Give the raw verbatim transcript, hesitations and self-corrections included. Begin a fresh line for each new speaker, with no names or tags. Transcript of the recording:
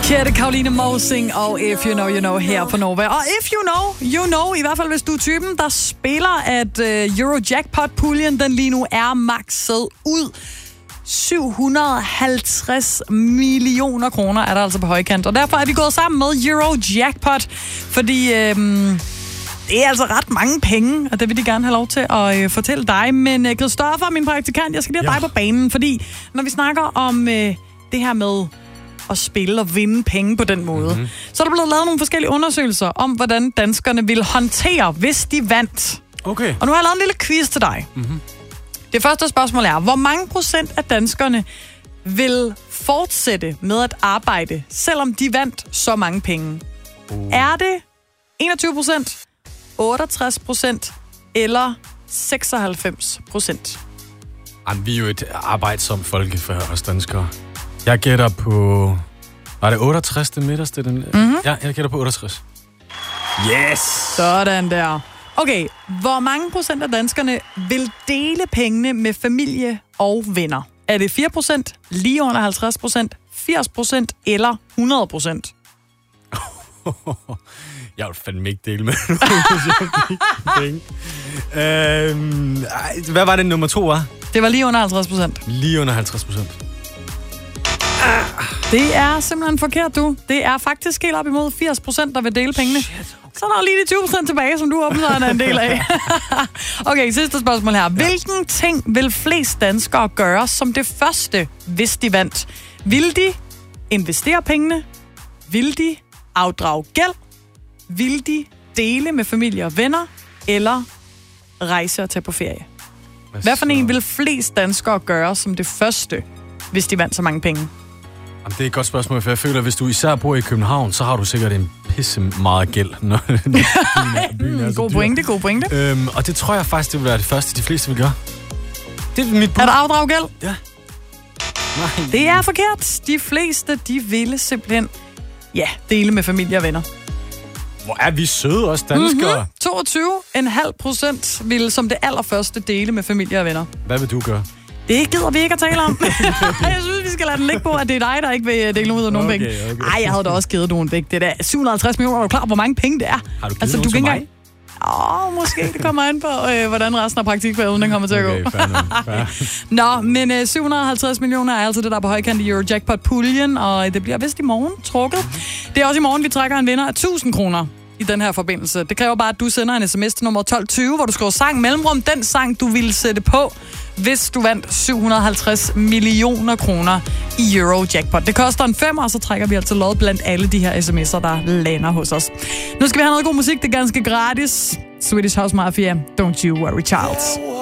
Kære Karoline Mosing og If You Know, You Know her på Nova. Og if you know, you know, i hvert fald hvis du er typen, der spiller, at uh, Eurojackpot-puljen, den lige nu er makset ud. syv hundrede og halvtreds millioner kroner er der altså på højkant. Og derfor er vi gået sammen med Eurojackpot, fordi øhm, det er altså ret mange penge, og det vil de gerne have lov til at øh, fortælle dig. Men øh, Christoffer, min praktikant, jeg skal lige have ja. dig på banen, fordi når vi snakker om øh, det her med at spille og vinde penge på den måde, mm-hmm. så er der blevet lavet nogle forskellige undersøgelser om, hvordan danskerne ville håndtere, hvis de vandt.
Okay.
Og nu har jeg lavet en lille quiz til dig. Mm-hmm. Det første spørgsmål er, hvor mange procent af danskerne vil fortsætte med at arbejde, selvom de vandt så mange penge? Uh. Er det enogtyve procent, otteogtres procent eller seksoghalvfems procent?
Jamen, vi er jo et arbejdsomt folkefærd os danskere. Jeg gætter på... Var det otteogtres, det midterste? Den... Mm-hmm. Ja, jeg gætter på otteogtres. Yes!
Sådan der. Okay, hvor mange procent af danskerne vil dele pengene med familie og venner? Er det fire procent, lige under halvtreds procent, firs procent eller hundrede procent?
Jeg vil fandme ikke dele med nogen. øhm, Hvad var det nummer to, var?
Det var lige under halvtreds procent.
Lige under halvtreds procent.
Det er simpelthen forkert, du. Det er faktisk helt op imod firs procent, der vil dele pengene. Shit, okay. Så er der lige de tyve procent tilbage, som du åbner en del af. Okay, sidste spørgsmål her. Hvilken ting vil flest danskere gøre som det første, hvis de vandt? Vil de investere pengene? Vil de afdrage gæld? Vil de dele med familie og venner? Eller rejse og tage på ferie? Hvad for en vil flest danskere gøre som det første, hvis de vandt så mange penge?
Jamen, det er et godt spørgsmål, for jeg føler, at hvis du især bor i København, så har du sikkert en pisse meget gæld. Når byen er, byen er
god pointe, god pointe.
Øhm, og det tror jeg faktisk, det vil være det første, de fleste vil gøre. Det er mit bud.
Er der afdrag gæld?
Ja.
Nej. Det er forkert. De fleste, de ville simpelthen, ja, dele med familie og venner.
Hvor er vi søde også, danskere?
Mm-hmm. toogtyve komma fem procent ville som det allerførste dele med familie og venner.
Hvad vil du gøre?
Det gider vi ikke at tale om. Jeg synes, vi skal lade den ligge på, at det er dig, der ikke vil dele ud af nogen
okay,
penge.
Okay.
Ej, jeg havde da også givet nogen væk. Det der syv hundrede og halvtreds millioner, er du klar, hvor mange penge det er?
Har du givet
altså,
nogen
du
til mig?
Åh, oh, måske. Det kommer an på, øh, hvordan resten af praktikperioden den kommer til at
okay,
gå.
fair
Nå, men øh, syv hundrede og halvtreds millioner er altså det, der er på højkant i Eurojackpot-puljen, og det bliver vist i morgen trukket. Det er også i morgen, vi trækker en vinder af tusind kroner i den her forbindelse. Det kræver bare, at du sender en sms til nummer tolv tyve, hvor du skriver sang mellemrum, den sang, du ville sætte på, hvis du vandt syv hundrede og halvtreds millioner kroner i Eurojackpot. Det koster en femmer, og så trækker vi altså lod blandt alle de her sms'er, der lander hos os. Nu skal vi have noget god musik, det er ganske gratis. Swedish House Mafia, Don't You Worry Child.